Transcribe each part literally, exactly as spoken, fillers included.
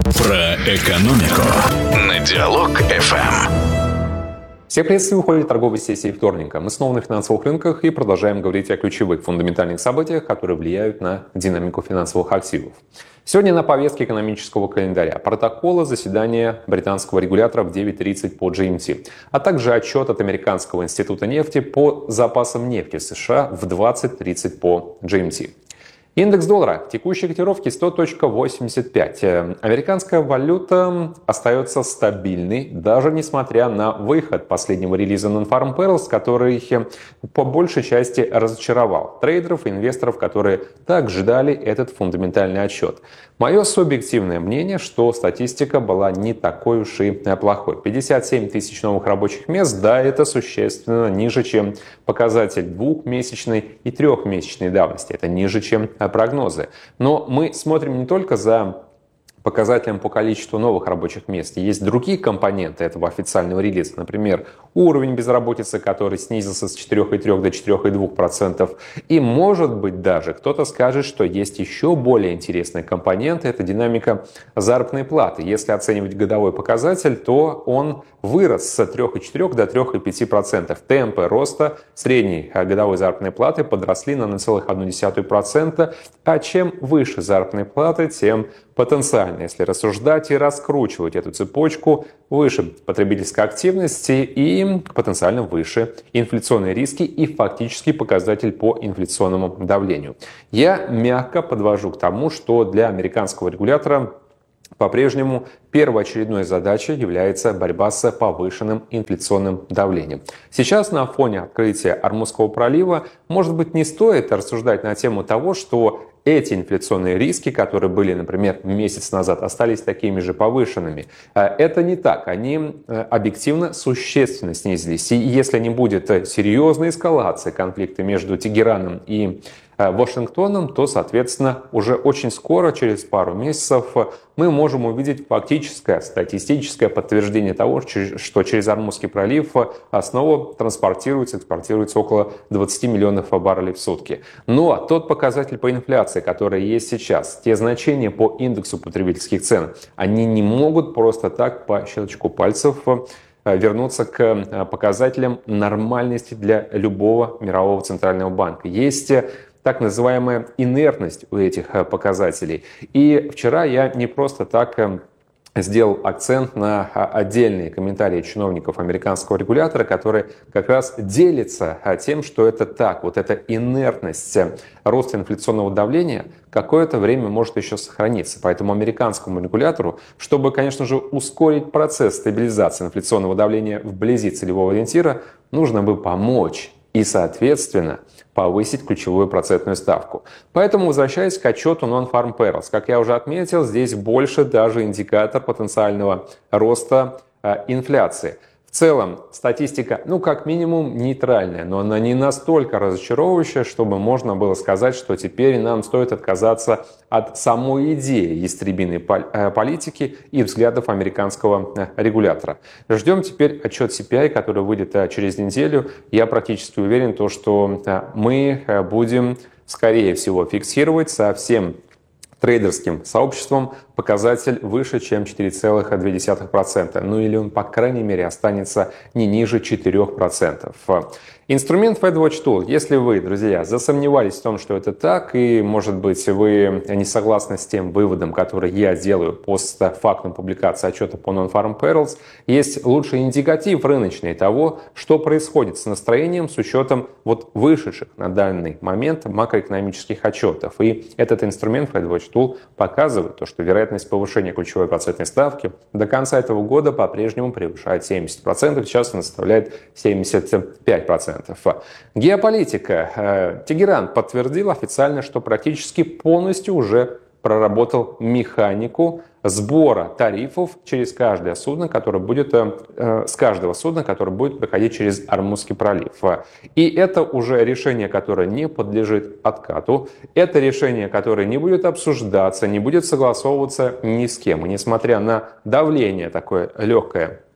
Про экономику на Диалог-эф эм. Всех приветствую, уходит торговой сессии вторника. Мы снова на финансовых рынках и продолжаем говорить о ключевых фундаментальных событиях, которые влияют на динамику финансовых активов. Сегодня на повестке экономического календаря протоколы заседания британского регулятора в девять тридцать по джи эм ти, а также отчет от Американского института нефти по запасам нефти в США в двадцать тридцать по джи эм ти. Индекс доллара текущей котировки сто целых восемьдесят пять. Американская валюта остается стабильной, даже несмотря на выход последнего релиза Non-Farm Payrolls, который по большей части разочаровал трейдеров и инвесторов, которые так ждали этот фундаментальный отчет. Мое субъективное мнение, что статистика была не такой уж и плохой. пятьдесят семь тысяч новых рабочих мест, да, это существенно ниже, чем показатель двухмесячной и трехмесячной давности. Это ниже, чем прогнозы. Но мы смотрим не только за показателем по количеству новых рабочих мест. Есть другие компоненты этого официального релиза. Например, уровень безработицы, который снизился с четырёх целых трёх десятых до четырёх целых двух десятых процента. И может быть даже кто-то скажет, что есть еще более интересные компоненты. Это динамика заработной платы. Если оценивать годовой показатель, то он вырос с трёх целых четырёх десятых до трёх целых пяти процентов. Темпы роста средней годовой заработной платы подросли на ноль целых одну десятую процента. А чем выше заработной платы, тем потенциально, если рассуждать и раскручивать эту цепочку, выше потребительской активности и потенциально выше инфляционные риски и фактический показатель по инфляционному давлению. Я мягко подвожу к тому, что для американского регулятора по-прежнему первоочередной задачей является борьба с повышенным инфляционным давлением. Сейчас на фоне открытия Ормузского пролива, может быть, не стоит рассуждать на тему того, что эти инфляционные риски, которые были, например, месяц назад, остались такими же повышенными. Это не так. Они объективно существенно снизились. И если не будет серьезной эскалации конфликта между Тегераном и Вашингтоном, то, соответственно, уже очень скоро, через пару месяцев, мы можем увидеть фактическое статистическое подтверждение того, что через Ормузский пролив снова транспортируется, экспортируется около двадцати миллионов баррелей в сутки. Но тот показатель по инфляции, который есть сейчас, те значения по индексу потребительских цен, они не могут просто так по щелчку пальцев вернуться к показателям нормальности для любого мирового центрального банка. Есть так называемая инертность у этих показателей. И вчера я не просто так сделал акцент на отдельные комментарии чиновников американского регулятора, которые как раз делятся тем, что это так. Вот эта инертность роста инфляционного давления какое-то время может еще сохраниться. Поэтому американскому регулятору, чтобы, конечно же, ускорить процесс стабилизации инфляционного давления вблизи целевого ориентира, нужно бы помочь и, соответственно, повысить ключевую процентную ставку. Поэтому, возвращаясь к отчету Non-Farm Payrolls, как я уже отметил, здесь больше даже индикатор потенциального роста э, инфляции. В целом, статистика, ну, как минимум, нейтральная, но она не настолько разочаровывающая, чтобы можно было сказать, что теперь нам стоит отказаться от самой идеи ястребиной политики и взглядов американского регулятора. Ждем теперь отчет си пи ай, который выйдет через неделю. Я практически уверен, то, что мы будем, скорее всего, фиксировать со всем трейдерским сообществом показатель выше, чем четыре целых две десятых процента. Ну или он, по крайней мере, останется не ниже четырёх процентов. Инструмент FedWatch Tool. Если вы, друзья, засомневались в том, что это так, и, может быть, вы не согласны с тем выводом, который я делаю постфактум публикации отчета по Non-Farm Payrolls, есть лучший индикатив рыночный того, что происходит с настроением с учетом вот вышедших на данный момент макроэкономических отчетов. И этот инструмент FedWatch Tool показывает то, что вероятность повышения ключевой процентной ставки до конца этого года по-прежнему превышает семьдесят процентов, сейчас она составляет семьдесят пять процентов. Геополитика. Тегеран подтвердил официально, что практически полностью уже проработал механику сбора тарифов через каждое судно, которое будет, э, с каждого судна, которое будет проходить через Ормузский пролив. И это уже решение, которое не подлежит откату. Это решение, которое не будет обсуждаться, не будет согласовываться ни с кем. И несмотря на давление такое легкое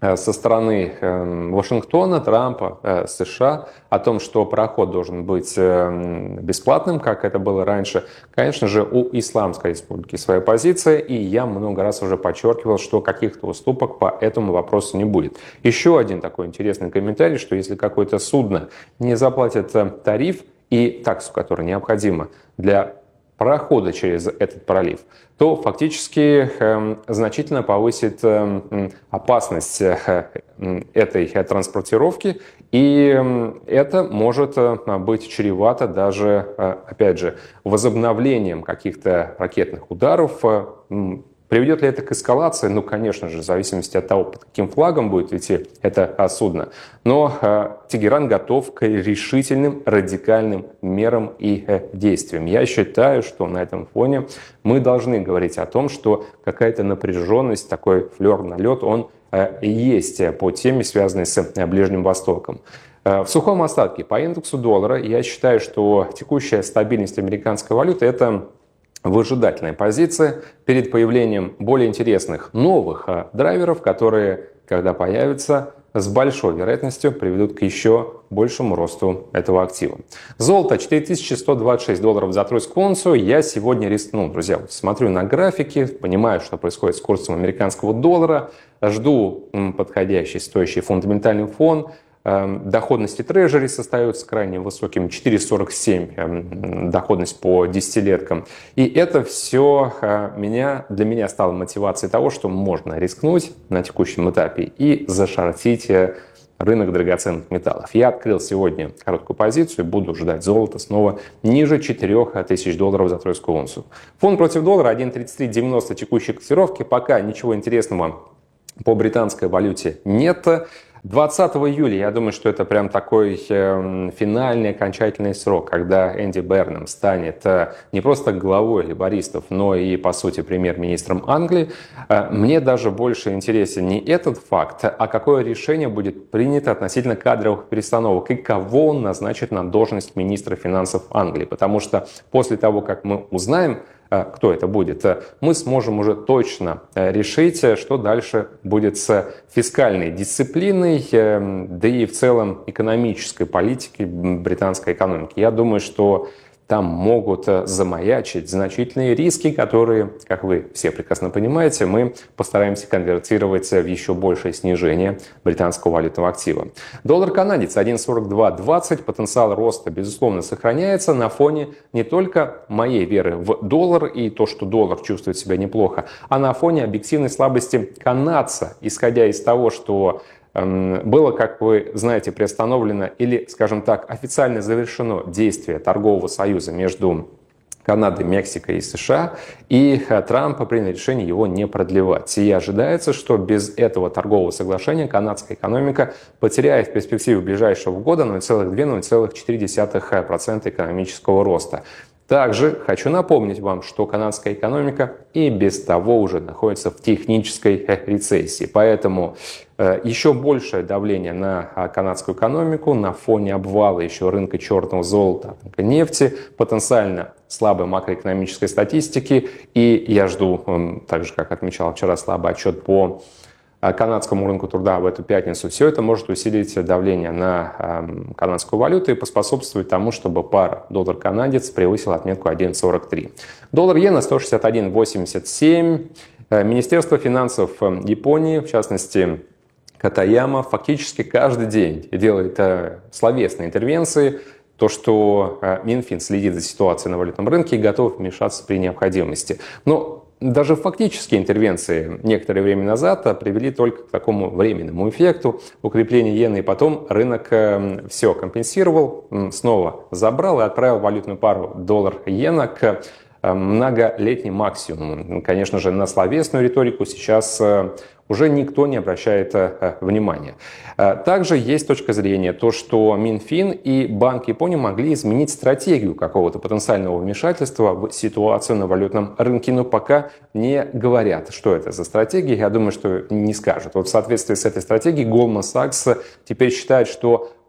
со стороны Вашингтона, Трампа, США о том, что пароход должен быть бесплатным, как это было раньше. Конечно же, у Исламской Республики своя позиция, и я много раз уже подчеркивал, что каких-то уступок по этому вопросу не будет. Еще один такой интересный комментарий, что если какое-то судно не заплатит тариф и таксу, которая необходима для прохода через этот пролив, то фактически э, значительно повысит э, опасность э, этой транспортировки, и э, это может э, быть чревато даже, э, опять же, возобновлением каких-то ракетных ударов. Э, Приведет ли это к эскалации? Ну, конечно же, в зависимости от того, под каким флагом будет идти это судно. Но э, Тегеран готов к решительным, радикальным мерам и э, действиям. Я считаю, что на этом фоне мы должны говорить о том, что какая-то напряженность, такой флер-налет, он э, есть по теме, связанной с э, Ближним Востоком. В сухом остатке по индексу доллара я считаю, что текущая стабильность американской валюты – это выжидательная позиция перед появлением более интересных новых драйверов, которые, когда появятся, с большой вероятностью приведут к еще большему росту этого актива. Золото четыре тысячи сто двадцать шесть долларов за тройскую унцию. Я сегодня рискнул, друзья, вот смотрю на графики, понимаю, что происходит с курсом американского доллара, жду подходящий стоящий фундаментальный фон. Доходности трежери остаются крайне высокими, четыре целых сорок семь сотых доходность по десятилеткам. И это все меня, для меня стало мотивацией того, что можно рискнуть на текущем этапе и зашортить рынок драгоценных металлов. Я открыл сегодня короткую позицию и буду ждать золота снова ниже четырёх тысяч долларов за тройскую унцию. Фунт против доллара один тридцать три девяносто текущей котировки. Пока ничего интересного по британской валюте нет. двадцатого июля, я думаю, что это прям такой э, финальный, окончательный срок, когда Энди Бернам станет э, не просто главой лейбористов, но и, по сути, премьер-министром Англии. Э, мне даже больше интересен не этот факт, а какое решение будет принято относительно кадровых перестановок и кого он назначит на должность министра финансов Англии. Потому что после того, как мы узнаем, кто это будет, мы сможем уже точно решить, что дальше будет с фискальной дисциплиной, да и в целом экономической политикой британской экономики. Я думаю, что там могут замаячить значительные риски, которые, как вы все прекрасно понимаете, мы постараемся конвертировать в еще большее снижение британского валютного актива. Доллар-канадец один сорок два двадцать. Потенциал роста, безусловно, сохраняется на фоне не только моей веры в доллар и то, что доллар чувствует себя неплохо, а на фоне объективной слабости канадца, исходя из того, что было, как вы знаете, приостановлено или, скажем так, официально завершено действие торгового союза между Канадой, Мексикой и США, и Трамп принял решение его не продлевать. И ожидается, что без этого торгового соглашения канадская экономика потеряет в перспективе ближайшего года ноль целых две - ноль целых четыре десятых процента экономического роста. Также хочу напомнить вам, что канадская экономика и без того уже находится в технической рецессии. Поэтому еще большее давление на канадскую экономику на фоне обвала еще рынка черного золота, рынка нефти, потенциально слабой макроэкономической статистики. И я жду, так же, как отмечал вчера, слабый отчет по канадскому рынку труда в эту пятницу. Все это может усилить давление на канадскую валюту и поспособствовать тому, чтобы пара доллар-канадец превысила отметку один сорок три. Доллар-иена сто шестьдесят один восемьдесят семь. Министерство финансов Японии, в частности Катаяма, фактически каждый день делает словесные интервенции. То, что Минфин следит за ситуацией на валютном рынке и готов вмешаться при необходимости. Но даже фактические интервенции некоторое время назад привели только к такому временному эффекту укрепления иены, и потом рынок все компенсировал, снова забрал и отправил валютную пару доллар-иена к многолетним максимумам. Конечно же, на словесную риторику сейчас уже никто не обращает внимания. Также есть точка зрения, то, что Минфин и Банк Японии могли изменить стратегию какого-то потенциального вмешательства в ситуацию на валютном рынке, но пока не говорят, что это за стратегия. Я думаю, что не скажут. Вот в соответствии с этой стратегией Goldman Sachs теперь считает, что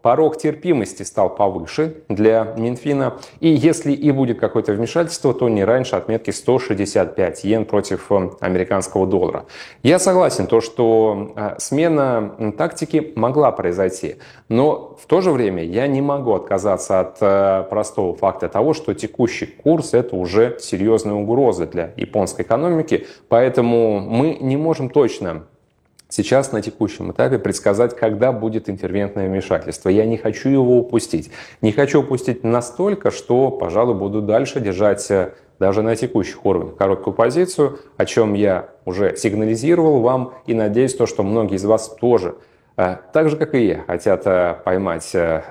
порог терпимости стал повыше для Минфина. И если и будет какое-то вмешательство, то не раньше отметки сто шестьдесят пять йен против американского доллара. Я согласен, то, что смена тактики могла произойти. Но в то же время я не могу отказаться от простого факта того, что текущий курс – это уже серьезная угроза для японской экономики. Поэтому мы не можем точно сейчас на текущем этапе предсказать, когда будет интервентное вмешательство. Я не хочу его упустить. Не хочу упустить настолько, что, пожалуй, буду дальше держать даже на текущих уровнях короткую позицию, о чем я уже сигнализировал вам, и надеюсь, то, что многие из вас тоже, так же, как и я, хотят поймать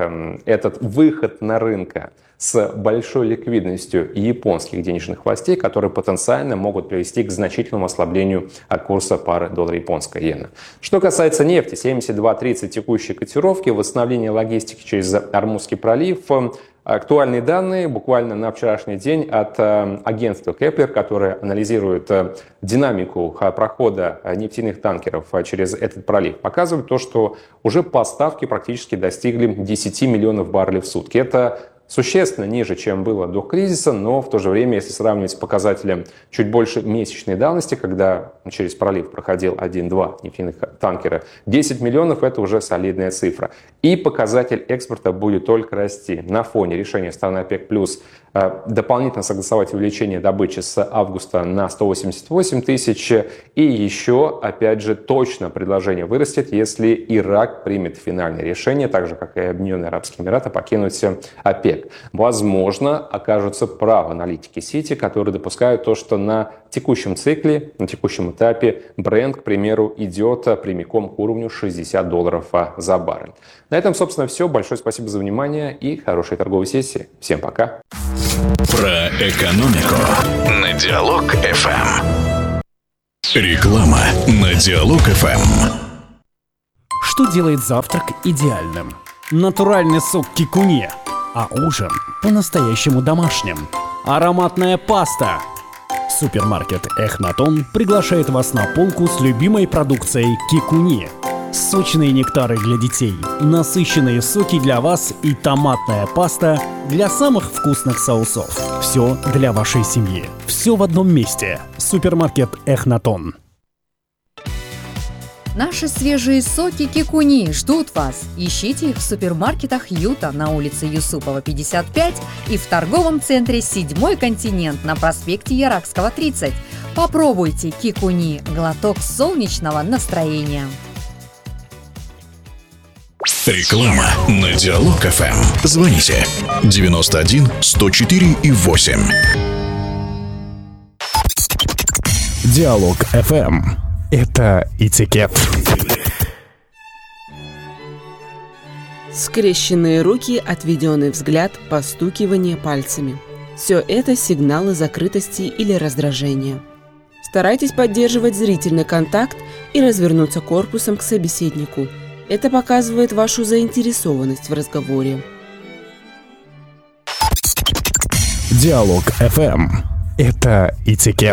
этот выход на рынок с большой ликвидностью японских денежных властей, которые потенциально могут привести к значительному ослаблению курса пары доллара-японская иена. Что касается нефти, семьдесят два тридцать текущей котировки, восстановление логистики через Ормузский пролив. Актуальные данные буквально на вчерашний день от э, агентства Кеплер, которое анализирует э, динамику э, прохода э, нефтяных танкеров э, через этот пролив, показывают то, что уже поставки практически достигли десяти миллионов баррелей в сутки. Это существенно ниже, чем было до кризиса, но в то же время, если сравнивать с показателем чуть больше месячной давности, когда через пролив проходил один-два нефтяных танкера, десять миллионов – это уже солидная цифра. И показатель экспорта будет только расти. На фоне решения страны ОПЕК+, дополнительно согласовать увеличение добычи с августа на сто восемьдесят восемь тысяч. И еще, опять же, точно предложение вырастет, если Ирак примет финальное решение, так же, как и Объединенные Арабские Эмираты, покинуть ОПЕК. Возможно, окажутся правы аналитики Сити, которые допускают то, что на текущем цикле, на текущем этапе Брент, к примеру, идет прямиком к уровню шестьдесят долларов за баррель. На этом, собственно, все. Большое спасибо за внимание и хорошей торговой сессии. Всем пока. Про экономику на Диалог-эф эм. Реклама на Диалог-эф эм. Что делает завтрак идеальным? Натуральный сок кикуни, а ужин по-настоящему домашним. Ароматная паста. Супермаркет Эхнатон приглашает вас на полку с любимой продукцией кикуни. Сочные нектары для детей, насыщенные соки для вас и томатная паста для самых вкусных соусов. Все для вашей семьи. Все в одном месте. Супермаркет Эхнатон. Наши свежие соки кикуни ждут вас. Ищите их в супермаркетах Юта на улице Юсупова, пятьдесят пять и в торговом центре «Седьмой континент» на проспекте Яракского, тридцать. Попробуйте кикуни – глоток солнечного настроения. Реклама на Диалог-эф эм. Звоните девяносто один сто четыре и восемь. Диалог-эф эм. Это этикет. Скрещенные руки, отведенный взгляд, постукивание пальцами. Все это сигналы закрытости или раздражения. Старайтесь поддерживать зрительный контакт и развернуться корпусом к собеседнику. Это показывает вашу заинтересованность в разговоре. Диалог-эф эм. Это этикет.